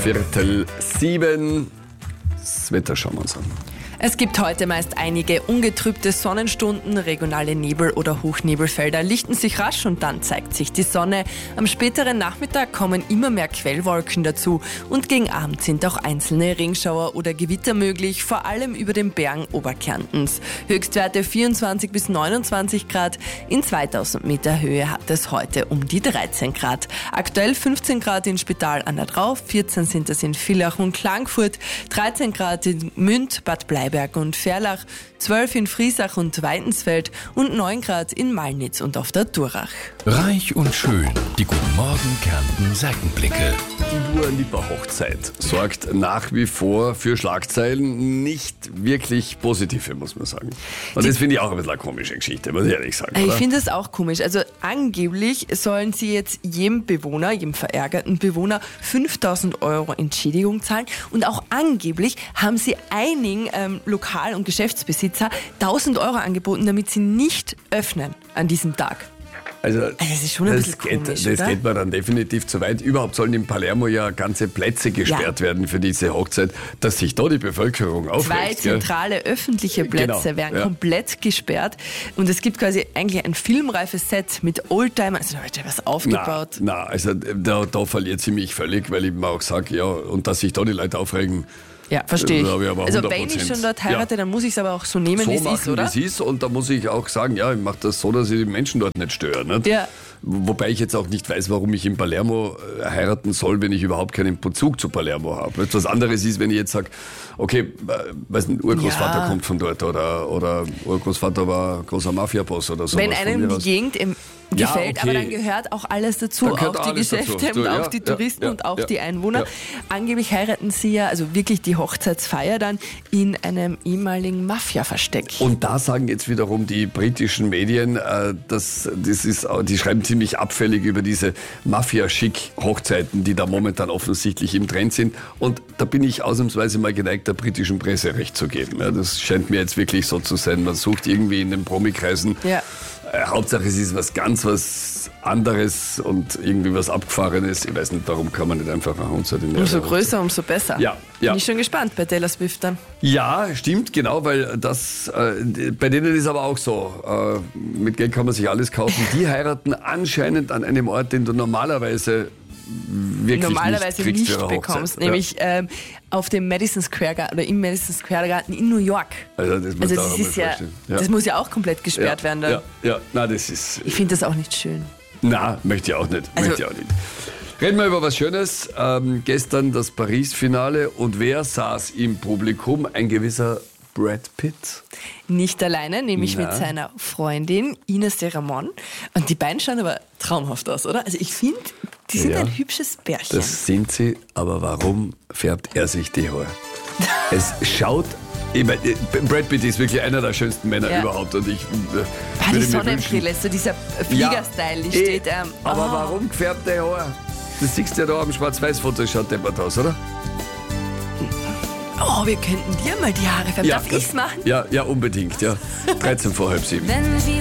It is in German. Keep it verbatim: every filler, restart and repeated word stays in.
Viertel sieben. Das Wetter schauen wir uns an. Es gibt heute meist einige ungetrübte Sonnenstunden, regionale Nebel- oder Hochnebelfelder lichten sich rasch und dann zeigt sich die Sonne. Am späteren Nachmittag kommen immer mehr Quellwolken dazu und gegen Abend sind auch einzelne Regschauer oder Gewitter möglich, vor allem über den Bergen Oberkärntens. Höchstwerte vierundzwanzig bis neunundzwanzig Grad, in zweitausend Meter Höhe hat es heute um die dreizehn Grad. Aktuell fünfzehn Grad in Spital an der Drau, vierzehn sind es in Villach und Klagenfurt, dreizehn Grad in Münd, Bad Bleiberg und Ferlach, zwölf in Friesach und Weidensfeld und neun Grad in Malnitz und auf der Durach. Reich und schön, die Guten Morgen Kärnten Seitenblicke. Die Dua Lipa Hochzeit sorgt nach wie vor für Schlagzeilen, nicht wirklich positive, muss man sagen. Und das finde ich auch ein bisschen eine komische Geschichte, muss ich ehrlich sagen. Ich oder? finde das auch komisch. Also angeblich sollen sie jetzt jedem Bewohner, jedem verärgerten Bewohner fünftausend Euro Entschädigung zahlen und auch angeblich haben sie einigen ähm, Lokal- und Geschäftsbesitzer tausend Euro angeboten, damit sie nicht öffnen an diesem Tag. Also, Also das ist schon ein das bisschen geht, komisch, Das oder? geht mir dann definitiv zu weit. Überhaupt sollen in Palermo ja ganze Plätze gesperrt Ja. werden für diese Hochzeit, dass sich da die Bevölkerung Zwei aufregt. gell? zentrale öffentliche Plätze Genau, werden ja. komplett gesperrt und es gibt quasi eigentlich ein filmreifes Set mit Oldtimer, also da wird ja was aufgebaut. Na, na, also da, da verliert sie mich völlig, weil ich mir auch sage, ja, und dass sich da die Leute aufregen. Ja, verstehe ich. Da habe ich aber Also hundert wenn ich Prozent. schon dort heirate, Ja. dann muss ich es aber auch so nehmen, So wie es machen, ist, oder? wie es ist, und da muss ich auch sagen, ja, ich mache das so, dass ich die Menschen dort nicht störe. Nicht? Ja. Wobei ich jetzt auch nicht weiß, warum ich in Palermo äh, heiraten soll, wenn ich überhaupt keinen Bezug zu Palermo habe. Etwas anderes ist, wenn ich jetzt sage, okay, äh, weiß nicht, Urgroßvater Ja. kommt von dort oder, oder Urgroßvater war großer Mafiaboss oder so. Wenn einem die Gegend im Ja, gefällt, okay. aber dann gehört auch alles dazu, Dann gehört auch die alles Geschäfte dazu. und Ja, auch die ja, Touristen ja, und auch ja, die Einwohner. ja. Angeblich heiraten sie ja, also wirklich die Hochzeitsfeier dann in einem ehemaligen Mafia-Versteck. Und da sagen jetzt wiederum die britischen Medien, äh, dass das ist, die schreiben ziemlich abfällig über diese Mafia-Schick-Hochzeiten, die da momentan offensichtlich im Trend sind. Und da bin ich ausnahmsweise mal geneigt, der britischen Presse recht zu geben. Ja, das scheint mir jetzt wirklich so zu sein. Man sucht irgendwie in den Promikreisen. Ja. Äh, Hauptsache es ist was ganz was anderes und irgendwie was Abgefahrenes. Ich weiß nicht, darum kann man nicht einfach eine Hochzeit in der Umso Hochzeit. größer, umso besser. Ja, ja. Bin ich schon gespannt bei Taylor Swift dann. Ja, stimmt, genau, weil das, äh, bei denen ist aber auch so, äh, mit Geld kann man sich alles kaufen. Die heiraten anscheinend an einem Ort, den du normalerweise wirklich Normalerweise nicht, kriegst nicht für eine Hochzeit. bekommst, Ja. nämlich ähm, auf dem Madison Square Garden oder im Madison Square Garden in New York. Also das muss Also man das auch ist mal ja, vorstellen. Ja. das muss ja auch komplett gesperrt ja, werden dann. Ja, ja, na, das ist, Ich finde das auch nicht schön. na, möchte ich auch nicht, Also- möchte ich auch nicht. Reden wir über was Schönes. Ähm, gestern das Paris-Finale und wer saß im Publikum? Ein gewisser Brad Pitt. Nicht alleine, nämlich Na. mit seiner Freundin Ines de Ramon. Und die beiden schauen aber traumhaft aus, oder? Also ich finde, die sind Ja. ein hübsches Pärchen. Das sind sie, aber warum färbt er sich die Haare? Es schaut, ich mein, Brad Pitt ist wirklich einer der schönsten Männer Ja. überhaupt und ich äh, Ah, die würde mir Sonnenbrille, wünschen, so dieser Flieger-Style, die eh, steht. Ähm, aber oh. warum gefärbt der Haare? Das siehst du ja da am Schwarz-Weiß-Foto, das schaut deppert aus, oder? Oh, wir könnten dir mal die Haare färben. Darf ich's machen? Ja, ja, unbedingt, ja. dreizehn vor halb sieben. Wenn sie